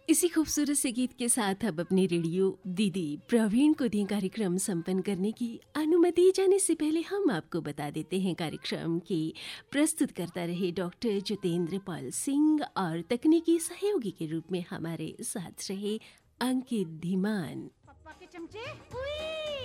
इसी खूबसूरत से गीत के साथ अब अपने रेडियो दीदी प्रवीण को दें कार्यक्रम संपन्न करने की अनुमति। जाने से पहले हम आपको बता देते हैं कार्यक्रम के प्रस्तुत करता रहे डॉक्टर जितेंद्र पाल सिंह और तकनीकी सहयोगी के रूप में हमारे साथ रहे अंकित धीमान। पप्पा के चमचे।